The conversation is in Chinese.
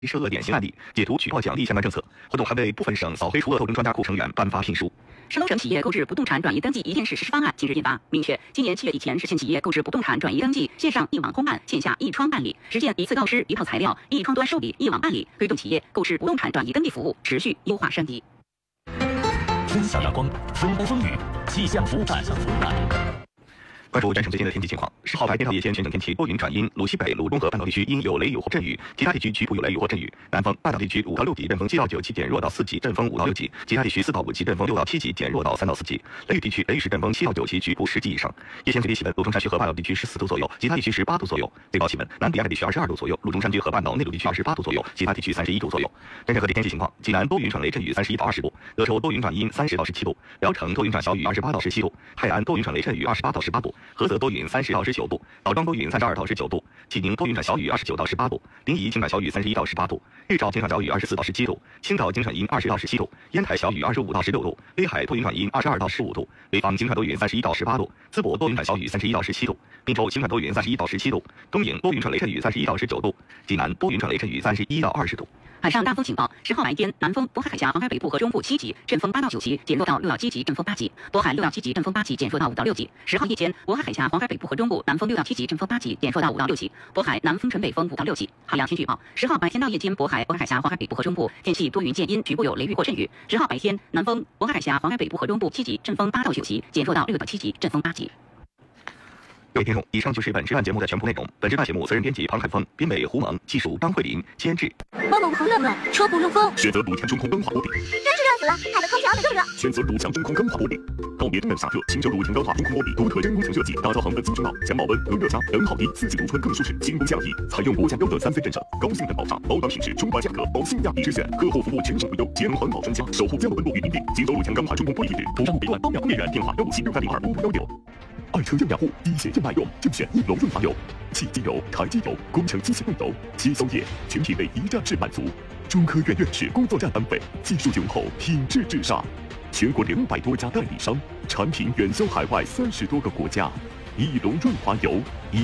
涉恶典型案例，解读举报奖励相关政策。活动还为部分省扫黑除恶斗争专家库成员颁发聘书。 山东省企业购置不动产转移登记一站式实施方案近日印发，明确今年7月底前实现企业购置不动产转移登记线上一网通办，线下一窗办理，实现一次告知、一套材料、一窗端受理、一网办理，推动企业购置不动产转移登记服务持续优化升级。 春晓阳光，风风雨，气象服务站。 关注全省最新的天气情况。10号白天到夜间全省天气多云转阴，鲁西北、鲁中和半岛地区阴有雷雨或阵雨，其他地区局部有雷雨或阵雨。南风，半岛地区5到6级，阵风7到9级，减弱到4级，阵风5到6级；其他地区4到5级，阵风6到7级，减弱到3到4级。雷雨地区，雷雨时阵风7到9级，局部10级以上。夜间最低气温，鲁中山区和半岛地区14度左右，其他地区18度左右。最高气温，南部沿海地区22度左右，鲁中山区和半岛内陆地区28度左右，其他地区31度左右。真正各地天气情况：济南多云转雷阵雨31到20度，德州多云转阴30到17度，聊城多云转小雨28到17度，泰安多云转雷阵雨28到18度，菏泽多云30到19度，枣庄多云32到19度，济宁多云转小雨29到18度，临沂晴转小雨31到18度，日照晴转小雨24到17度，青岛晴转阴20到17度，烟台小雨25到16度，威海多云转阴22到15度，潍坊晴转多云31到18度，淄博多云转小雨31到17度，滨州晴转多云31到17度，东营多云转雷阵雨31到19度，济南多云转雷阵雨31到20度。 海上大风警报：10号白天，南风，渤海海峡、黄海北部和中部7级，阵风8到9级，减弱到6到7级，阵风8级；渤海6到7级，阵风8级，减弱到5到6级。10号夜间，渤海海峡、黄海北部和中部南风6到7级，阵风8级，减弱到5到6级；渤海南风纯北风5到6级。海洋天气预报：10号白天到夜间，渤海海峡、黄海北部和中部天气多云见阴，局部有雷雨或阵雨。10号白天，南风，渤海海峡、黄海北部和中部7级，阵风8到9级，减弱到6到7级，阵风8级。 各位听众，以上就是本时段节目的全部内容。本时段节目责任编辑庞海峰，编委胡萌，技术张慧琳，监制。 猫狗不喝热不冷，车不入风。 选择鲁强中空钢化玻璃， 真是热死了，开的空调怎么这么热？ 选择鲁强中空钢化玻璃，告别冬冷夏热，寻找鲁强钢化中空玻璃，独特真工程设计，打造恒温精准帽，将保温隔热加能耗低，四季度春更舒适，轻工降低，采用国家标准3C认证，高性能保障，高端品质，中华价格，保性价比之选，客户服务全省唯优，节能环保专家，守护家的温度与稳定。请走鲁强钢化中空玻璃地址，图上北段包养面源，电话157-630-2519。爱车样样护，低血燕麦油就选翼龙润滑油，汽机油、台机油、工程机械用油、机销液，全品为一站式满足。中科院院士工作站单位，技术雄厚，品质至上，全国200多家代理商，产品远销海外30多个国家。翼龙润滑油。